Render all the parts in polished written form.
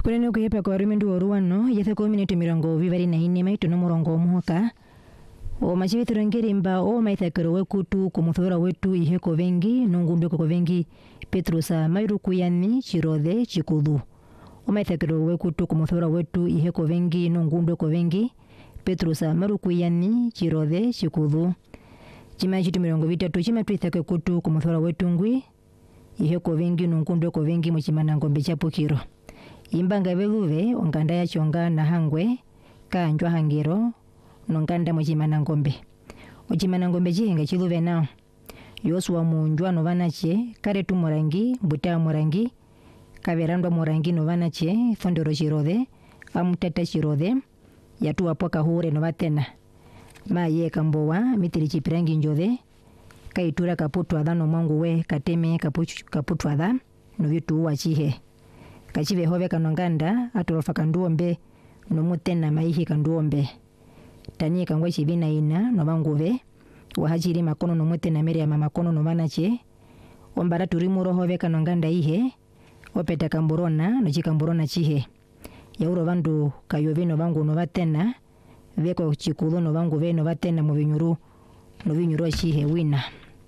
Kurene kuhepa kwa rimendu oruano yathe ko minute mirongo vivari na ine maitu no murongo mwaka o machibithiro ngerimba o maithakiro wekutu kumuthora wetu iheko vengi nungumbe ko vengi Petrusa mairu kuyani chirothe chikudhu o maithakiro wekutu kumuthora wetu iheko vengi nungumbe ko vengi Petrusa mairu kuyani chirothe chikudhu chima chitu mirongo vitatu chima twithake kutu kumuthora wetu ngwi iheko vengi nungumbe ko vengi muchimana ngombe chapukiro imbanga vevuve onganda ya chonga na hangwe kanjwa hangiro nonganda muchimana ngombe chihenga chiluve nao Yosua munjwa no vanache kare tu morangi buta morangi kaverandwa morangi no vanache thondoro chirothe amutata chirothe yatu apoka hure no vatena maye kambowa mitiri chipirangi njothe kaitura kaputu adhano mwangu we kateme kaputu adha no vitu uwa chihe kachive hove kanonganda atorofa kanduombe no mutena maihi kanduombe tani kangwa chibina ina no banguve wahajiri makono no mutena mere ya mamakono no vanache ombara turimuro hove kanonganda ihe opeta kamburona no chikamburona chihe yauro vandu kayovino vangu no vatena veko chikulo no vangu ve no vatena mu vinyuru chihe wina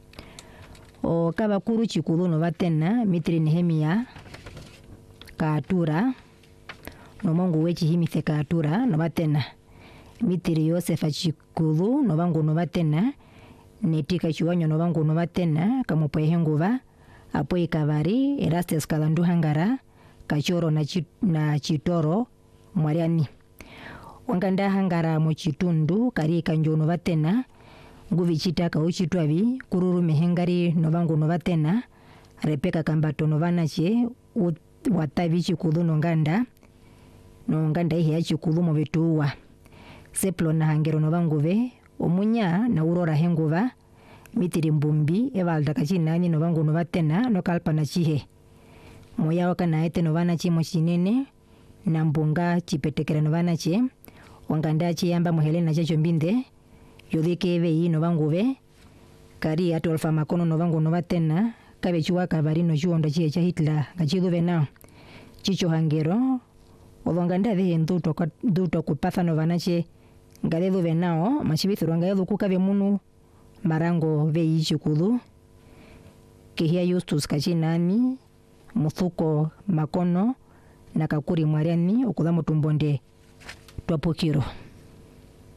o kabakuru chikulo no vatena mitri Nehemia Kaatura no mongu wechi himithe Kaatura no vatena mitiri Yosefa chikulu no vangu no vatena netika chiwanyo no vangu no vatena kamupwehe nguva apoi kavari Erastes kalandu hangara kachoro na chitoro mwariani wanganda hangara mu chitundu kari kanjo no vatena nguvi chitaka uchitwavi kururu mehengari no vangu no vatena Rebeka kambato no vanache watavi chikulu no nganda ihe ya chikulu mu vituwa seplo na hangero no vanguve omunya na urora henguva mitiri mbumbi evalda kachinani no vangu no vatena no kalpa na chihe moya wakana ete no vanache mo chinene na mbunga chipetekera no vanache wanganda chiyamba mu Helena chacho mbinde yodhike eve no vanguve kari atolfa makono no vangu no vatena kabe chuwa kavari no chuonda chihe cha Hitler ngachiduve nao chicho hangero olonganda de nduto kupatha no vanache ngadedu venao machibithiro ngadedu kukabe munu marango vei chikulu kihia Justus kachinani muthuko makono na kakuri mwariani okudha mutumbonde twapukiro